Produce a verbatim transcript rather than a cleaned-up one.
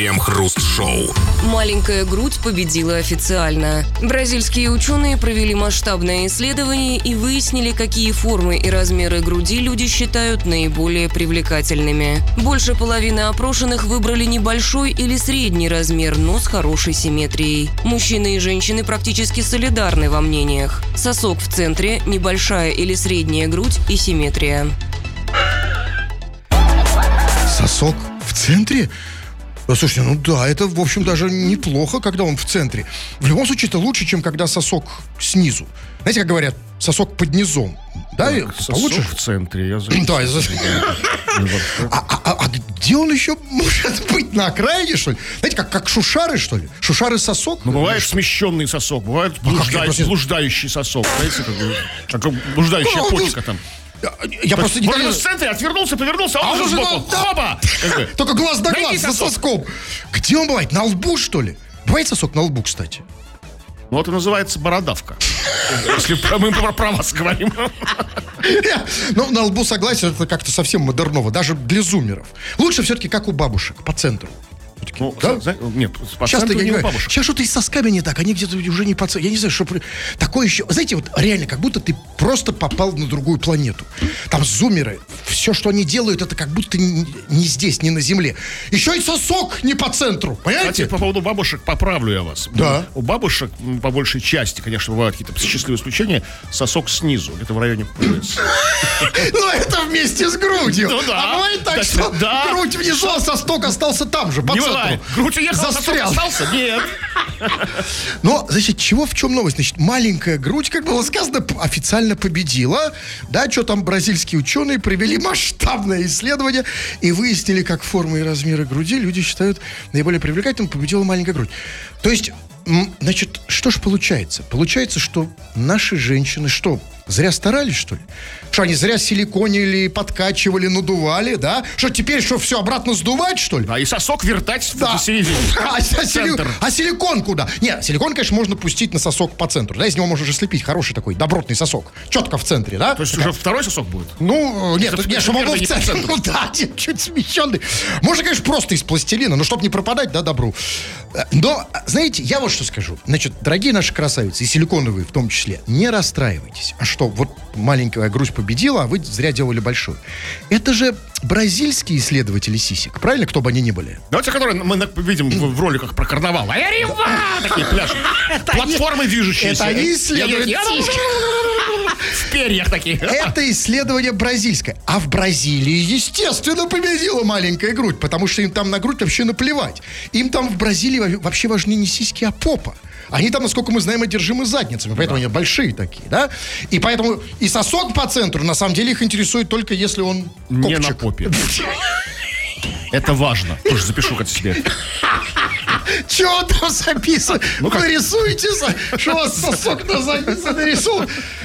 Крем-хруст-шоу. Маленькая грудь победила официально. Бразильские ученые провели масштабное исследование и выяснили, какие формы и размеры груди люди считают наиболее привлекательными. Больше половины опрошенных выбрали небольшой или средний размер, но с хорошей симметрией. Мужчины и женщины практически солидарны во мнениях. Сосок в центре, небольшая или средняя грудь и симметрия. Сосок в центре? Ну, слушайте, ну да, это, в общем, даже неплохо, когда он в центре. В любом случае, это лучше, чем когда сосок снизу. Знаете, как говорят, сосок под низом. Да, так, сосок получше? В центре, я знаю. Да, а, а, а где он еще может быть? На окраине, что ли? Знаете, как, как шушары, что ли? Шушары сосок? Ну, бывает смещенный сосок, бывает блуждай, просто... блуждающий сосок. Знаете, как, как блуждающая почка там. Я просто не в центре отвернулся, повернулся, а он уже сбоку. Хоба! Только глаз на глаз за соском. Где он бывает? На лбу, что ли? Бывает сосок на лбу, кстати? Ну, это называется бородавка. Если мы про вас говорим. Ну, на лбу согласен, это как-то совсем модерново. Даже для зумеров. Лучше все-таки как у бабушек, по центру. Ну, да? за, нет, по сейчас центру не у бабушек. Сейчас что-то и с сосками не так, они где-то уже не по центру. Я не знаю, что... Такое еще... Знаете, вот реально, как будто ты просто попал на другую планету. Там зумеры, все, что они делают, это как будто не, не здесь, не на Земле. Еще и сосок не по центру, понимаете? Кстати, по поводу бабушек поправлю я вас. Да. У бабушек, по большей части, конечно, бывают какие-то счастливые исключения, сосок снизу, где-то в районе пояса. Ну, это вместе с грудью. Ну да. А бывает так, что грудь внизу, а сосок остался там же, по центру. Грудь уехала, застрял. Остался? Нет. Но, значит, чего, в чем новость? Значит, маленькая грудь, как было сказано, официально победила. Да, что там бразильские ученые провели масштабное исследование и выяснили, как формы и размеры груди люди считают наиболее привлекательным. Победила маленькая грудь. То есть, значит, что ж получается? Получается, что наши женщины что, зря старались, что ли? Что, они зря силиконили, подкачивали, надували, да? Что, теперь что, все обратно сдувать, что ли? Да, и сосок вертать да. в середине. А, а, сили... а силикон куда? Нет, силикон, конечно, можно пустить на сосок по центру. Да, из него можно уже слепить хороший такой добротный сосок. Четко в центре, да? То есть такая... уже второй сосок будет? Ну, нет, это, нет, чтобы он был в центре. Ну да, чуть смещенный. Можно, конечно, просто из пластилина, но чтобы не пропадать, да, добру. Но, знаете, я вот что скажу. Значит, дорогие наши красавицы, и силиконовые в том числе, не расстраивайтесь. А что, вот маленькая грудь победила, а вы зря делали большую. Это же бразильские исследователи сисек, правильно, кто бы они ни были? Давайте, которые мы видим в, в роликах про карнавал. Ай-ри-ва! Такие пляжи. Платформы движущиеся. Это они исследуют сиськи. В перьях такие. Это исследование бразильское. А в Бразилии, естественно, победила маленькая грудь, потому что им там на грудь вообще наплевать. Им там в Бразилии вообще важны не сиськи, а попа. Они там, насколько мы знаем, одержимы задницами, поэтому да. Они большие такие, да? И поэтому и сосок по центру, на самом деле, их интересует только если он копчик. Не на попе. Это важно. Тоже запишу как себе. Чего там записано? Ну, Вы рисуете, что у вас сосок на заднице нарисован?